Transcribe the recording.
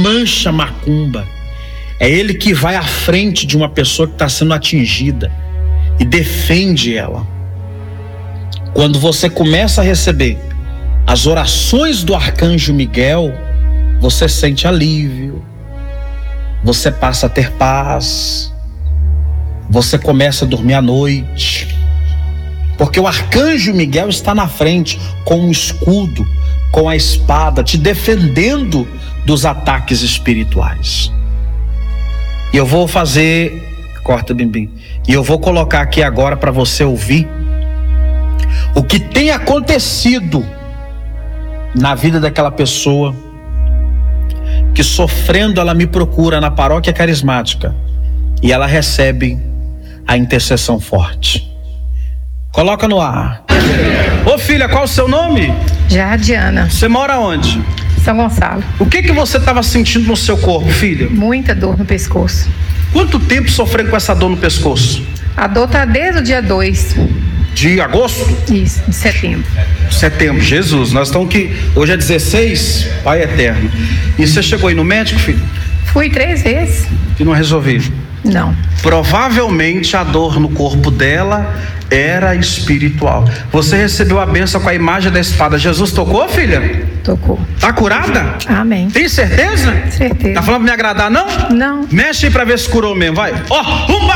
desmancha a macumba. É ele que vai à frente de uma pessoa que está sendo atingida e defende ela. Quando você começa a receber as orações do arcanjo Miguel, você sente alívio, você passa a ter paz, você começa a dormir à noite, porque o arcanjo Miguel está na frente com um escudo, com a espada, te defendendo dos ataques espirituais. E eu vou fazer, corta Bimbim, e eu vou colocar aqui agora para você ouvir o que tem acontecido na vida daquela pessoa que, sofrendo, ela me procura na paróquia carismática e ela recebe a intercessão forte. Coloca no ar. Ô filha, qual o seu nome? Jardiana. Você mora onde? São Gonçalo. O que você estava sentindo no seu corpo, filha? Muita dor no pescoço. Quanto tempo sofrendo com essa dor no pescoço? A dor tá desde o dia 2 de agosto? Isso, de setembro. Setembro, Jesus, nós estamos aqui, hoje é 16, Pai eterno. E você chegou aí no médico, filho? Fui 3 vezes. E não resolvi? Não. Provavelmente a dor no corpo dela era espiritual. Você recebeu a bênção com a imagem da espada. Jesus tocou, filha? Tocou. Tá curada? Amém. Tem certeza? Certeza. Tá falando pra me agradar, não? Não. Mexe aí pra ver se curou mesmo, vai. Ó,